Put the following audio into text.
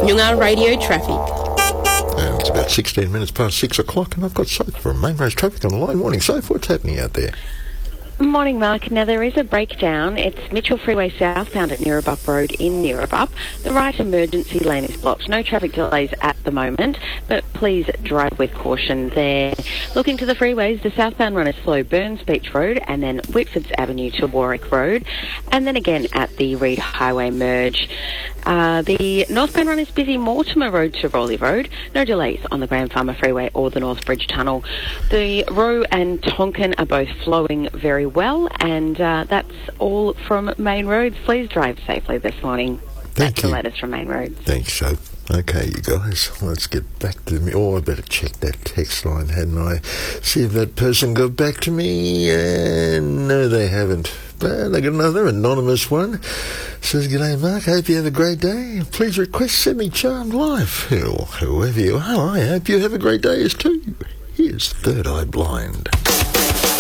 Noongar Radio Traffic. And it's about 16 minutes past 6 o'clock, and I've got Soph from Main Roads Traffic on the line. Morning, Soph. What's happening out there? Morning, Mark. Now, there is a breakdown. It's Mitchell Freeway southbound at Neerabup Road in Neerabup. The right emergency lane is blocked. No traffic delays at the moment, but please drive with caution there. Looking to the freeways, the southbound run is slow, Burns Beach Road, and then Whitfords Avenue to Warwick Road, and then again at the Reed Highway merge. The northbound run is busy, Mortimer Road to Rowley Road. No delays on the Grand Farmer Freeway or the North Bridge Tunnel. The Roe and Tonkin are both flowing very well, and that's all from Main Roads. Please drive safely this morning. Thank That's you. the latest from Main Roads. Thanks, Soph. Okay, you guys, let's get back to me. Oh, I better check that text line, hadn't I? See if that person got back to me. No, they haven't. But I got another anonymous one. Says, "G'day, Mark. Hope you have a great day. Please request Semi Charmed Life." Well, whoever you are, I hope you have a great day as too. Here's Third Eye Blind.